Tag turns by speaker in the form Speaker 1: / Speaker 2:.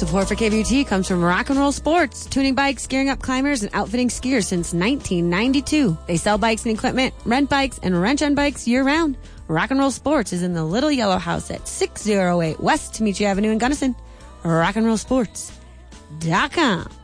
Speaker 1: Support for KVUT comes from Rock and Roll Sports, tuning bikes, gearing up climbers, and outfitting skiers since 1992. They sell bikes and equipment, rent bikes, and wrench on bikes year-round. Rock and Roll Sports is in the Little Yellow House at 608 West Temecula Avenue in Gunnison. rockandrollsports.com.